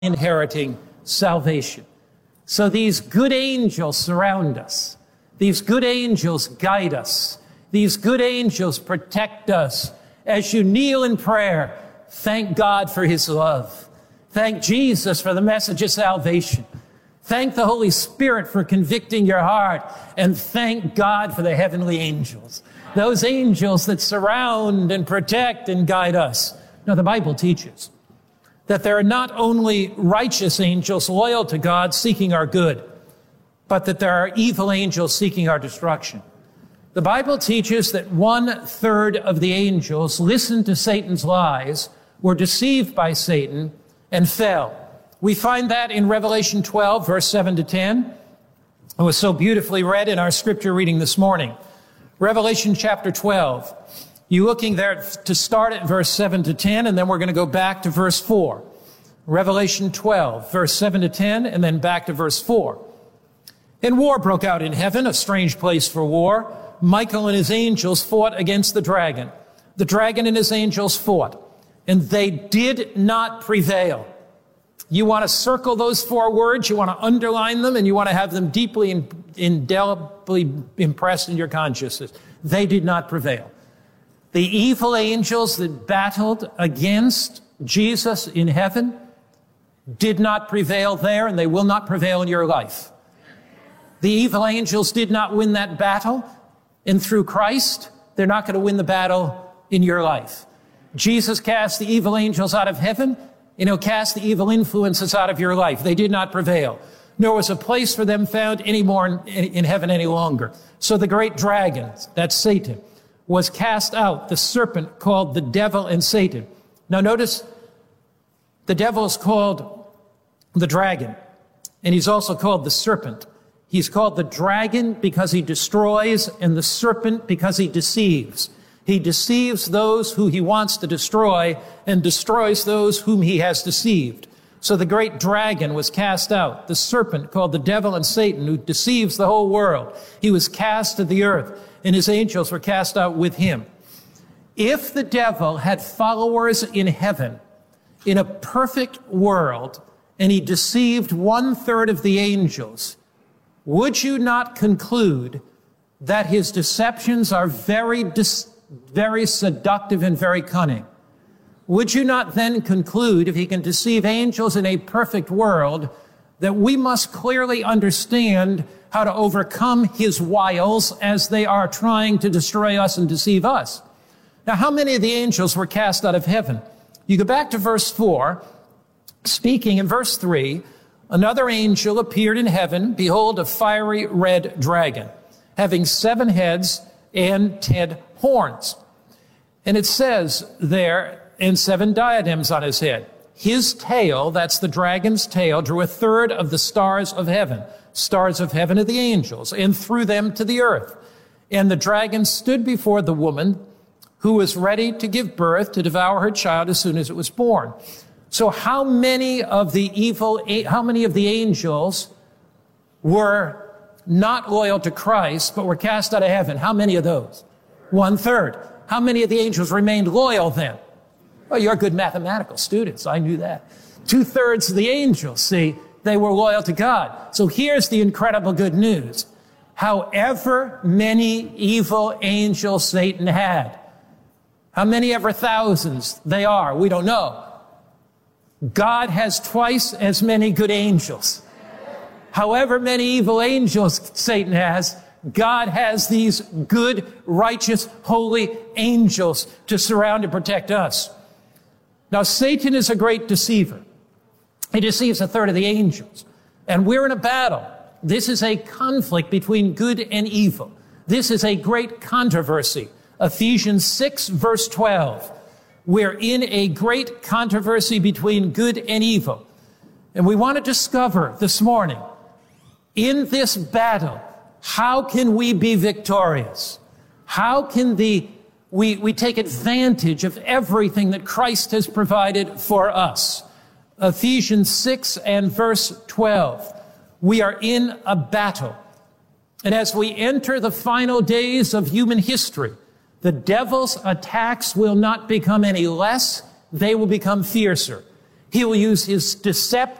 inheriting salvation. So these good angels surround us. These good angels guide us. These good angels protect us. As you kneel in prayer, thank God for his love. Thank Jesus for the message of salvation. Thank the Holy Spirit for convicting your heart. And thank God for the heavenly angels. Those angels that surround and protect and guide us. Now, the Bible teaches that there are not only righteous angels loyal to God seeking our good, but that there are evil angels seeking our destruction. The Bible teaches that 1/3 of the angels listened to Satan's lies, were deceived by Satan, and fell. We find that in Revelation 12, verse 7 to 10. It was so beautifully read in our scripture reading this morning. Revelation chapter 12. You're looking there to start at verse 7 to 10, and then we're going to go back to verse 4. Revelation 12, verse 7 to 10, and then back to verse 4. And war broke out in heaven, a strange place for war. Michael and his angels fought against the dragon. The dragon and his angels fought, and they did not prevail. You want to circle those 4 words, you want to underline them, and you want to have them deeply, indelibly impressed in your consciousness. They did not prevail. The evil angels that battled against Jesus in heaven did not prevail there, and they will not prevail in your life. The evil angels did not win that battle, and through Christ, they're not going to win the battle in your life. Jesus cast the evil angels out of heaven, and he'll cast the evil influences out of your life. They did not prevail, nor was a place for them found anymore in heaven any longer. So the great dragon, that's Satan, was cast out, the serpent called the devil and Satan. Now notice, the devil is called the dragon, and he's also called the serpent. He's called the dragon because he destroys, and the serpent because he deceives. He deceives those who he wants to destroy and destroys those whom he has deceived. So the great dragon was cast out, the serpent called the devil and Satan, who deceives the whole world. He was cast to the earth, and his angels were cast out with him. If the devil had followers in heaven, in a perfect world, and he deceived 1/3 of the angels, would you not conclude that his deceptions are very seductive and very cunning? Would you not then conclude, if he can deceive angels in a perfect world, that we must clearly understand how to overcome his wiles as they are trying to destroy us and deceive us? Now, how many of the angels were cast out of heaven? You go back to verse 4, speaking in verse 3, another angel appeared in heaven, behold, a fiery red dragon, having 7 heads and 10 horns. And it says there, and 7 diadems on his head. His tail, that's the dragon's tail, drew 1/3 of the stars of heaven. Stars of heaven are the angels, and threw them to the earth. And the dragon stood before the woman who was ready to give birth to devour her child as soon as it was born. So how many of the angels were not loyal to Christ, but were cast out of heaven? How many of those? 1/3. How many of the angels remained loyal then? Well, you're good mathematical students. I knew that. 2/3 of the angels, see, they were loyal to God. So here's the incredible good news. However many evil angels Satan had, how many ever thousands they are, we don't know. God has twice as many good angels. However many evil angels Satan has, God has these good, righteous, holy angels to surround and protect us. Now, Satan is a great deceiver. He deceives 1/3 of the angels. And we're in a battle. This is a conflict between good and evil. This is a great controversy. Ephesians 6, verse 12. We're in a great controversy between good and evil. And we want to discover this morning, in this battle, how can we be victorious? How can we take advantage of everything that Christ has provided for us? Ephesians 6 and verse 12. We are in a battle. And as we enter the final days of human history, the devil's attacks will not become any less. They will become fiercer. He will use his deceptive